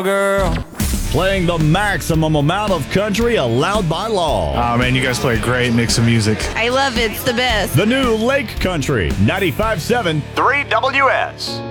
girl. Playing the maximum amount of country allowed by law. Oh, man, you guys play a great mix of music. I love it. It's the best. The new Lake Country 95.7 3WS.